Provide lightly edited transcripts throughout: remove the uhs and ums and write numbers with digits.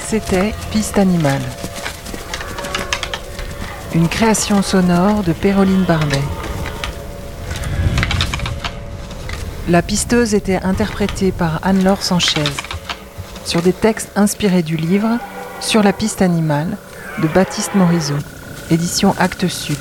C'était Piste animale. Une création sonore de Péroline Barbet. La pisteuse était interprétée par Anne-Laure Sanchez, sur des textes inspirés du livre Sur la piste animale de Baptiste Morisot, édition Actes Sud.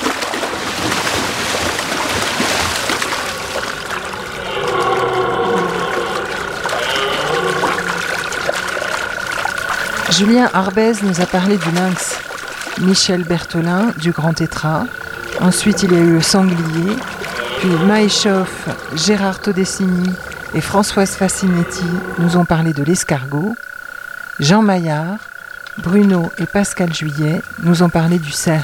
Julien Arbez nous a parlé du lynx, Michel Berthelin du grand tétras, ensuite il y a eu le sanglier, puis Maëchoff, Gérard Todessini et Françoise Facinetti nous ont parlé de l'escargot, Jean Maillard, Bruno et Pascal Juillet nous ont parlé du cerf.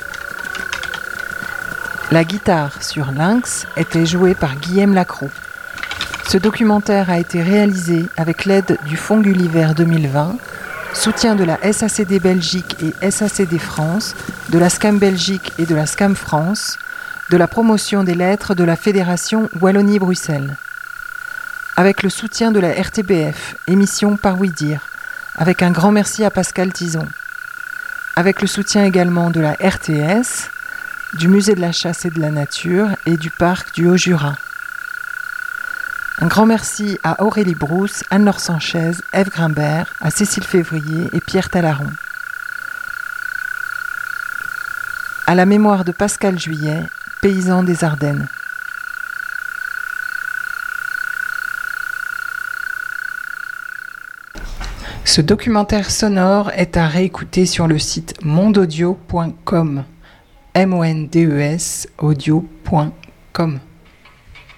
La guitare sur Lynx était jouée par Guillaume Lacroix. Ce documentaire a été réalisé avec l'aide du Fonds Gulliver 2020, soutien de la SACD Belgique et SACD France, de la SCAM Belgique et de la SCAM France, de la promotion des lettres de la Fédération Wallonie-Bruxelles. Avec le soutien de la RTBF, émission Par Oui Dire, avec un grand merci à Pascal Tison. Avec le soutien également de la RTS, du Musée de la Chasse et de la Nature et du Parc du Haut-Jura. Un grand merci à Aurélie Brousse, Anne-Laure Sanchez, Ève Grimbert, à Cécile Février et Pierre Talaron. À la mémoire de Pascal Juillet, paysan des Ardennes. Ce documentaire sonore est à réécouter sur le site mondeaudio.com, mondes audio.com.